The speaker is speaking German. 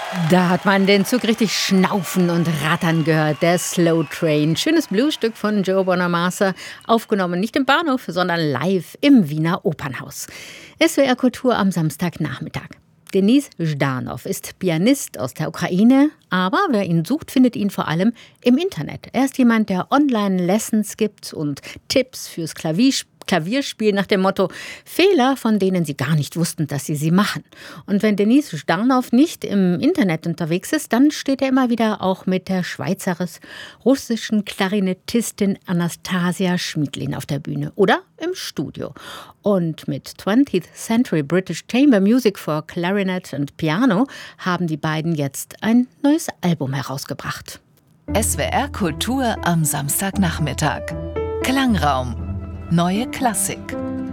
Da hat man den Zug richtig schnaufen und rattern gehört. Der Slow Train. Schönes Bluesstück von Joe Bonamassa. Aufgenommen nicht im Bahnhof, sondern live im Wiener Opernhaus. SWR Kultur am Samstagnachmittag. Denis Zhdanov ist Pianist aus der Ukraine, aber wer ihn sucht, findet ihn vor allem im Internet. Er ist jemand, der Online-Lessons gibt und Tipps fürs Klavierspiel nach dem Motto Fehler, von denen Sie gar nicht wussten, dass Sie machen. Und wenn Denis Zhdanov nicht im Internet unterwegs ist, dann steht er immer wieder auch mit der schweizerisch-russischen Klarinettistin Anastasia Schmidlin auf der Bühne oder im Studio. Und mit 20th Century British Chamber Music for Clarinet and Piano haben die beiden jetzt ein neues Album herausgebracht. SWR Kultur am Samstagnachmittag. Klangraum. Neue Klassik.